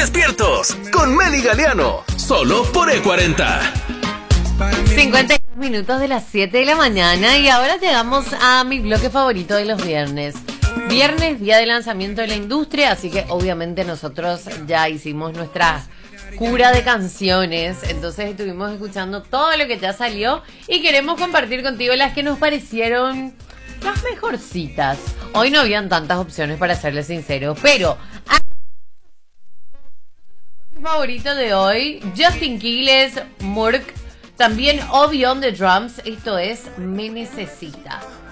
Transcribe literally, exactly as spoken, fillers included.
Despiertos con Meli Galeano, solo por E cuarenta. cincuenta y dos minutos de las siete de la mañana y ahora llegamos a mi bloque favorito de los viernes. Viernes, día de lanzamiento de la industria, así que obviamente nosotros ya hicimos nuestra cura de canciones, entonces estuvimos escuchando todo lo que ya salió y queremos compartir contigo las que nos parecieron las mejorcitas. Hoy no habían tantas opciones, para serles sincero, pero mi favorito de hoy, Justin Quiles, Murk, también Obi on the drums, esto es Me Necesita.